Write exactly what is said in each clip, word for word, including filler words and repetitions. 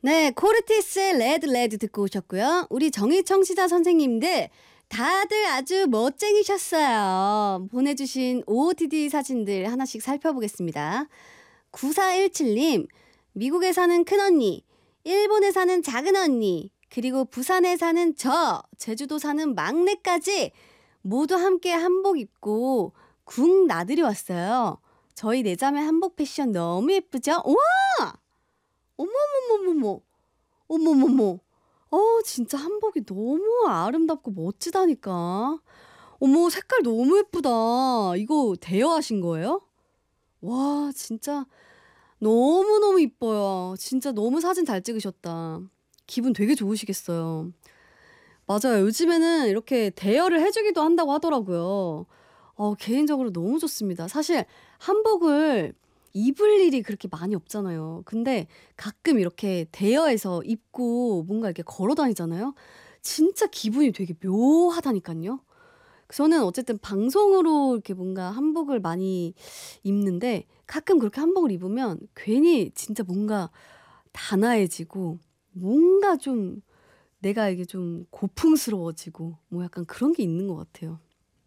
네, 코르티스의 레드 레드 듣고 오셨고요. 우리 정의 청취자 선생님들 다들 아주 멋쟁이셨어요. 보내주신 오오티디 사진들 하나씩 살펴보겠습니다. 구사일칠 님, 미국에 사는 큰언니, 일본에 사는 작은언니, 그리고 부산에 사는 저, 제주도 사는 막내까지 모두 함께 한복 입고 궁 나들이 왔어요. 저희 내자매 한복 패션 너무 예쁘죠? 우와! 어머머머머머, 어머머머, 어 진짜 한복이 너무 아름답고 멋지다니까. 어머 색깔 너무 예쁘다. 이거 대여하신 거예요? 와 진짜 너무너무 이뻐요. 진짜 너무 사진 잘 찍으셨다. 기분 되게 좋으시겠어요. 맞아요. 요즘에는 이렇게 대여를 해주기도 한다고 하더라고요. 어, 개인적으로 너무 좋습니다. 사실 한복을 입을 일이 그렇게 많이 없잖아요. 근데 가끔 이렇게 대여해서 입고 뭔가 이렇게 걸어 다니잖아요. 진짜 기분이 되게 묘하다니까요. 저는 어쨌든 방송으로 이렇게 뭔가 한복을 많이 입는데 가끔 그렇게 한복을 입으면 괜히 진짜 뭔가 단아해지고 뭔가 좀 내가 이게 좀 고풍스러워지고 뭐 약간 그런 게 있는 것 같아요.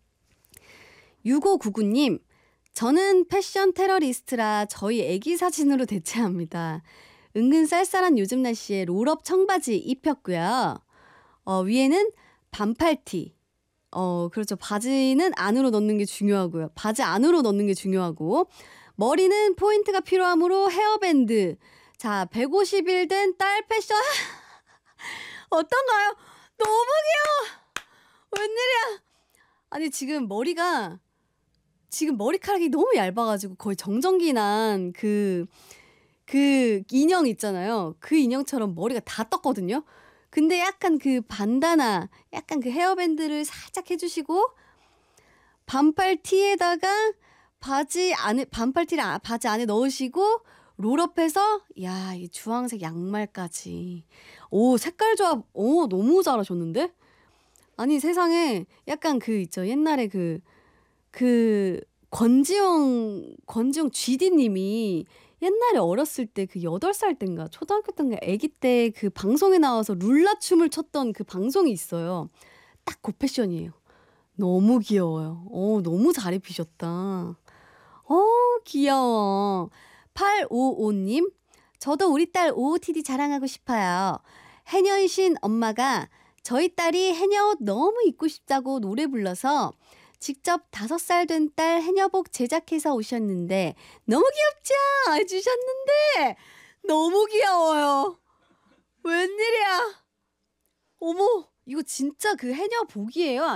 육오구구 님, 저는 패션 테러리스트라 저희 애기 사진으로 대체합니다. 은근 쌀쌀한 요즘 날씨에 롤업 청바지 입혔고요. 어, 위에는 반팔티. 어, 그렇죠. 바지는 안으로 넣는 게 중요하고요. 바지 안으로 넣는 게 중요하고 머리는 포인트가 필요하므로 헤어밴드. 자, 백오십 일 된 딸 패션 어떤가요? 너무 귀여워. 웬일이야. 아니 지금 머리가 지금 머리카락이 너무 얇아가지고 거의 정전기 난 그, 그 인형 있잖아요. 그 인형처럼 머리가 다 떴거든요. 근데 약간 그 반다나, 약간 그 헤어밴드를 살짝 해주시고 반팔 티에다가 바지 안에, 반팔 티를 아, 바지 안에 넣으시고 롤업해서 야, 이 주황색 양말까지. 오, 색깔 조합, 오, 너무 잘하셨는데? 아니 세상에 약간 그 있죠. 옛날에 그 그 권지영 권지영 지디님이 옛날에 어렸을 때 그 여덟 살 땐가 초등학교 땐가 아기 때 그 방송에 나와서 룰라 춤을 췄던 그 방송이 있어요. 딱 그 패션이에요. 너무 귀여워요. 어 너무 잘 입히셨다. 어 귀여워. 팔오오 님, 저도 우리 딸 오오티디 자랑하고 싶어요. 해녀이신 엄마가 저희 딸이 해녀 옷 너무 입고 싶다고 노래 불러서 직접 다섯 살 된 딸 해녀복 제작해서 오셨는데 너무 귀엽죠? 해주셨는데 너무 귀여워요. 웬일이야. 어머 이거 진짜 그 해녀복이에요?